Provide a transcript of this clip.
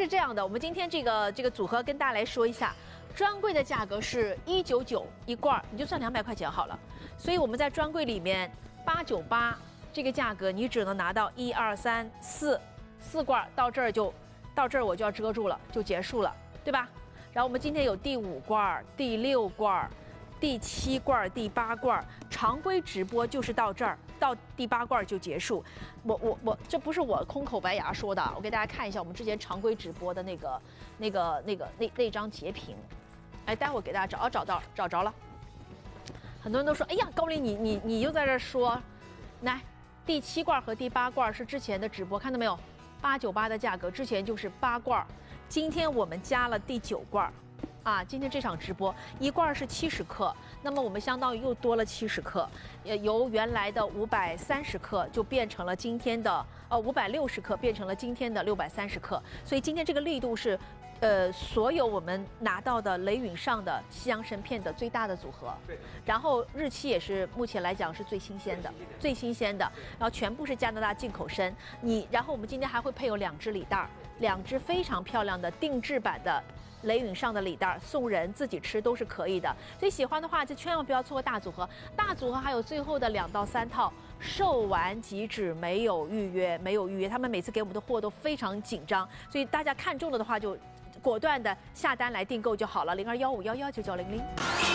是这样的，我们今天这个组合跟大家来说一下，专柜的价格是199一罐，你就算200块钱好了。所以我们在专柜里面898这个价格，你只能拿到1、2、3、4罐，到这儿我就要遮住了，就结束了，对吧？然后我们今天有第5罐、第6罐、第7罐、第8罐，常规直播就是到这儿。到第8罐就结束，我这不是我空口白牙说的，我给大家看一下我们之前常规直播的那张截屏，哎，待会儿给大家找着了。很多人都说，哎呀，高丽你又在这说，来，第7罐和第8罐是之前的直播，看到没有？898的价格，之前就是8罐，今天我们加了第9罐。啊，今天这场直播一罐是70克，那么我们相当于又多了70克，由原来的530克就变成了今天的560克，变成了今天的630克，所以今天这个力度是，所有我们拿到的雷允上的西洋神片的最大的组合，对，然后日期也是目前来讲是最新鲜的，然后全部是加拿大进口参，然后我们今天还会配有2只礼袋，2只非常漂亮的定制版的。雷允上的礼袋送人，自己吃都是可以的，所以喜欢的话就千万不要错过大组合。大组合还有最后的2到3套，售完即止，没有预约。他们每次给我们的货都非常紧张，所以大家看中了的话就果断的下单来订购就好了。0215119900。